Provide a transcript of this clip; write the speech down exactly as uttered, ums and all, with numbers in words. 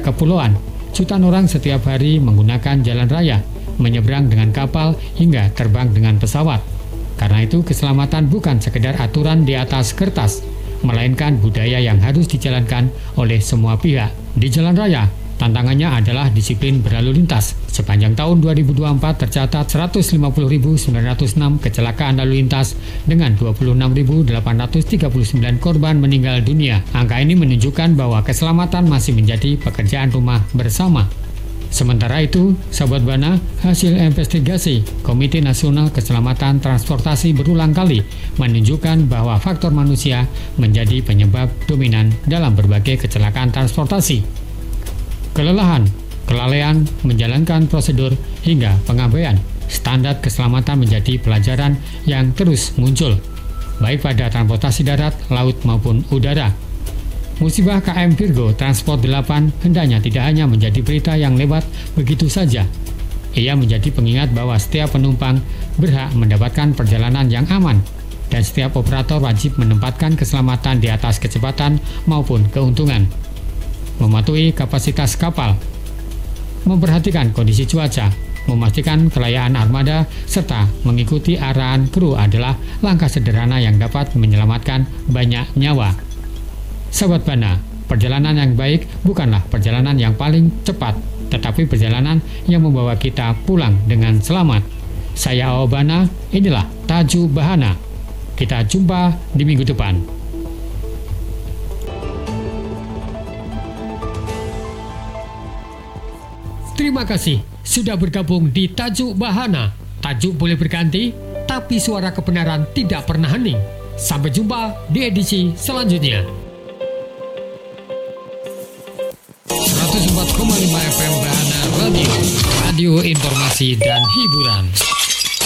kepulauan. Jutaan orang setiap hari menggunakan jalan raya, menyeberang dengan kapal hingga terbang dengan pesawat. Karena itu keselamatan bukan sekedar aturan di atas kertas, melainkan budaya yang harus dijalankan oleh semua pihak. Di jalan raya, tantangannya adalah disiplin berlalu lintas. Sepanjang tahun dua ribu dua puluh empat tercatat seratus lima puluh ribu sembilan ratus enam kecelakaan lalu lintas dengan dua puluh enam ribu delapan ratus tiga puluh sembilan korban meninggal dunia. Angka ini menunjukkan bahwa keselamatan masih menjadi pekerjaan rumah bersama. Sementara itu, Sobat Bana, hasil investigasi Komite Nasional Keselamatan Transportasi berulang kali menunjukkan bahwa faktor manusia menjadi penyebab dominan dalam berbagai kecelakaan transportasi. Kelelahan, kelalaian menjalankan prosedur hingga pengabaian standar keselamatan menjadi pelajaran yang terus muncul, baik pada transportasi darat, laut maupun udara. Musibah K M Virgo Transport delapan hendaknya tidak hanya menjadi berita yang lewat begitu saja. Ia menjadi pengingat bahwa setiap penumpang berhak mendapatkan perjalanan yang aman, dan setiap operator wajib menempatkan keselamatan di atas kecepatan maupun keuntungan. Mematuhi kapasitas kapal, memperhatikan kondisi cuaca, memastikan kelayaan armada, serta mengikuti arahan kru adalah langkah sederhana yang dapat menyelamatkan banyak nyawa. Sobat Bana, perjalanan yang baik bukanlah perjalanan yang paling cepat, tetapi perjalanan yang membawa kita pulang dengan selamat. Saya Awa Bana, inilah Tajuk Bahana. Kita jumpa di minggu depan. Terima kasih sudah bergabung di Tajuk Bahana. Tajuk boleh berganti, tapi suara kebenaran tidak pernah hening. Sampai jumpa di edisi selanjutnya. seratus empat koma lima F M Bahana Radio, radio informasi dan hiburan.